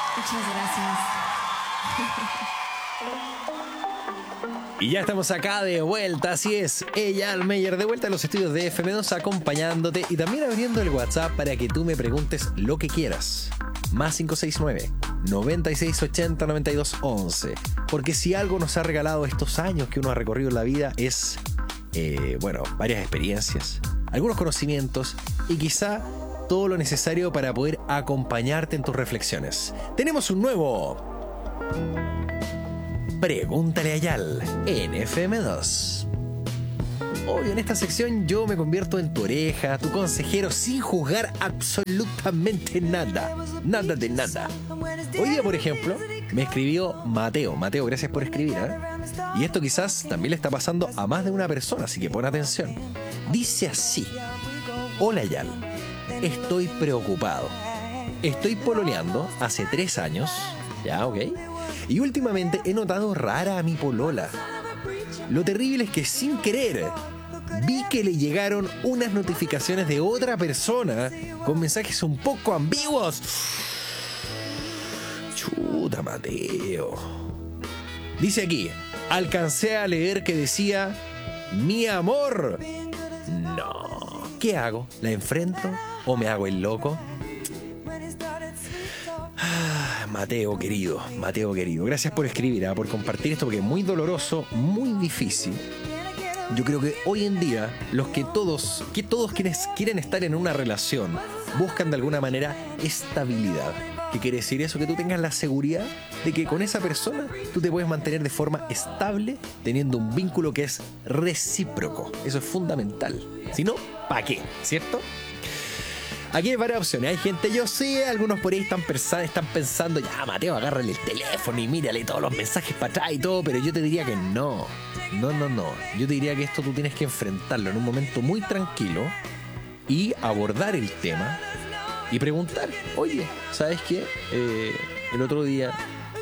Muchas gracias. Y ya estamos acá de vuelta, así es, Eyal Meyer de vuelta a los estudios de FM2 acompañándote y también abriendo el WhatsApp para que tú me preguntes lo que quieras. Más 569-9680-9211. Porque si algo nos ha regalado estos años que uno ha recorrido en la vida es, varias experiencias, algunos conocimientos y quizá todo lo necesario para poder acompañarte en tus reflexiones. Tenemos un nuevo Pregúntale a Eyal en FM2. Obvio, en esta sección yo me convierto en tu oreja, tu consejero, sin juzgar absolutamente nada. Nada de nada. Hoy día, por ejemplo, me escribió Mateo. Mateo, gracias por escribir, ¿eh? Y esto quizás también le está pasando a más de una persona, así que pon atención. Dice así: Hola Eyal, estoy preocupado. Estoy pololeando hace 3 años. Ya, ok. Y últimamente he notado rara a mi polola. Lo terrible es que sin querer vi que le llegaron unas notificaciones de otra persona con mensajes un poco ambiguos. Chuta, Mateo. Dice aquí, alcancé a leer que decía mi amor. No. ¿Qué hago? ¿La enfrento o me hago el loco? Mateo querido, gracias por escribir, por compartir esto, porque es muy doloroso, muy difícil. Yo creo que hoy en día todos quienes quieren estar en una relación buscan de alguna manera estabilidad. ¿Qué quiere decir eso? Que tú tengas la seguridad de que con esa persona tú te puedes mantener de forma estable, teniendo un vínculo que es recíproco. Eso es fundamental. Si no, ¿para qué? ¿Cierto? Aquí hay varias opciones. Hay gente, yo sé, algunos por ahí están pensando, ya Mateo, agárrale el teléfono y mírale todos los mensajes para atrás y todo, pero yo te diría que no. Yo te diría que esto tú tienes que enfrentarlo en un momento muy tranquilo y abordar el tema y preguntar, oye, ¿sabes qué? El otro día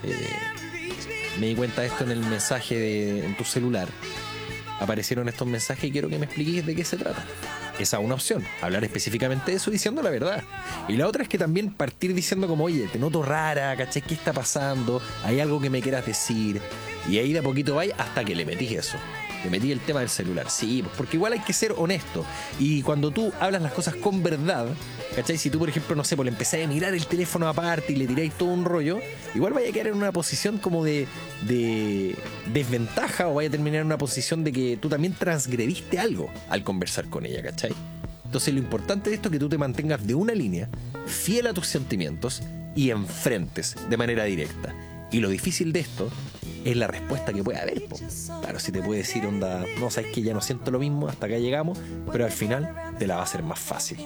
me di cuenta de esto en el mensaje en tu celular. Aparecieron estos mensajes y quiero que me expliques de qué se trata. Esa es una opción, hablar específicamente de eso diciendo la verdad. Y la otra es que también partir diciendo como, oye, te noto rara, ¿cachai? ¿Qué está pasando? ¿Hay algo que me quieras decir? Y ahí de a poquito vais hasta que le metís eso. Le metí el tema del celular. Sí, porque igual hay que ser honesto. Y cuando tú hablas las cosas con verdad, ¿cachai? Si tú, por ejemplo, no sé, pues le empezás a mirar el teléfono aparte y le tiráis todo un rollo, igual vaya a quedar en una posición como de desventaja, o vaya a terminar en una posición de que tú también transgrediste algo al conversar con ella, ¿cachai? Entonces lo importante de esto es que tú te mantengas de una línea, fiel a tus sentimientos y enfrentes de manera directa. Y lo difícil de esto es la respuesta que puede haber, po. Claro, si te puede decir, onda, no, sabes que ya no siento lo mismo, hasta acá llegamos, pero al final te la va a hacer más fácil.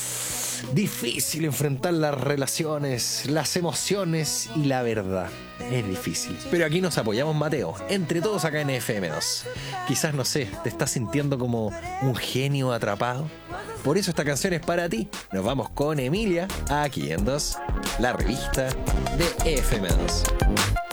Difícil enfrentar las relaciones, las emociones y la verdad. Es difícil. Pero aquí nos apoyamos, Mateo, entre todos acá en FM2. Quizás, no sé, te estás sintiendo como un genio atrapado. Por eso esta canción es para ti. Nos vamos con Emilia, aquí en 2, la revista de FM2.